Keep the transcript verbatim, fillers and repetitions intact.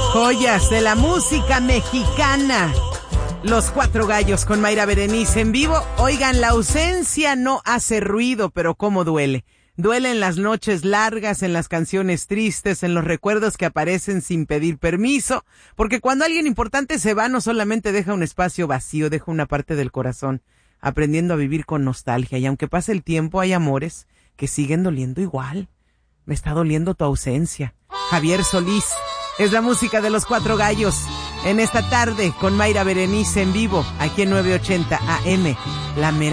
Joyas de la música mexicana. Los Cuatro Gallos con Mayra Berenice en vivo. Oigan, la ausencia no hace ruido, pero cómo duele. Duele en las noches largas, en las canciones tristes, en los recuerdos que aparecen sin pedir permiso, porque cuando alguien importante se va, no solamente deja un espacio vacío, deja una parte del corazón, aprendiendo a vivir con nostalgia. Y aunque pase el tiempo, hay amores que siguen doliendo igual. Me está doliendo tu ausencia. Javier Solís. Es la música de Los Cuatro Gallos en esta tarde con Mayra Berenice en vivo, aquí en nueve ochenta A M, La Mera.